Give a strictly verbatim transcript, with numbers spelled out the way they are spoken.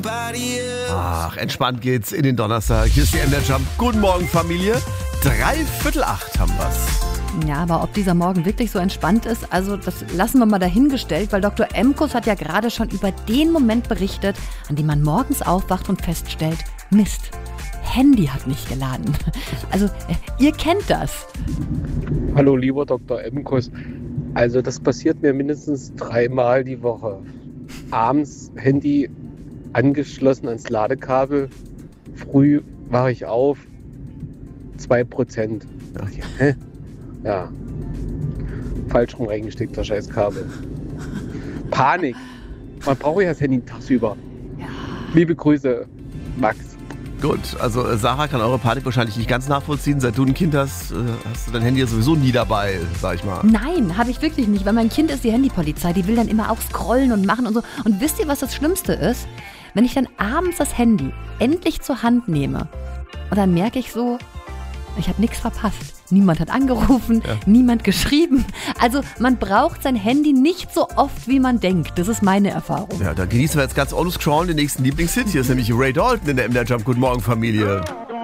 Ach, entspannt geht's in den Donnerstag. Hier ist die M D R Jump. Guten Morgen, Familie. Dreiviertel acht haben wir's. Ja, aber ob dieser Morgen wirklich so entspannt ist, also das lassen wir mal dahingestellt, weil Doktor Emkus hat ja gerade schon über den Moment berichtet, an dem man morgens aufwacht und feststellt, Mist, Handy hat nicht geladen. Also, ihr kennt das. Hallo, lieber Doktor Emkus. Also das passiert mir mindestens dreimal die Woche. Abends Handy angeschlossen ans Ladekabel. Früh wache ich auf. zwei Prozent. Ach ja, hä? Ja. Falsch rum reingesteckt, das scheiß Kabel. Panik. Man braucht ja das Handy tagsüber. Ja. Liebe Grüße, Max. Gut, also Sarah kann eure Panik wahrscheinlich nicht ganz nachvollziehen. Seit du ein Kind hast, hast du dein Handy ja sowieso nie dabei, sag ich mal. Nein, habe ich wirklich nicht, weil mein Kind ist die Handypolizei. Die will dann immer auch scrollen und machen und so. Und wisst ihr, was das Schlimmste ist? Wenn ich dann abends das Handy endlich zur Hand nehme und dann merke ich so, ich habe nichts verpasst. Niemand hat angerufen, ja. Niemand geschrieben. Also man braucht sein Handy nicht so oft, wie man denkt. Das ist meine Erfahrung. Ja, da genießen wir jetzt ganz Olus Crown, den nächsten Lieblingshit. Hier ist nämlich Ray Dalton in der M D R Jump. Guten Morgen, Familie.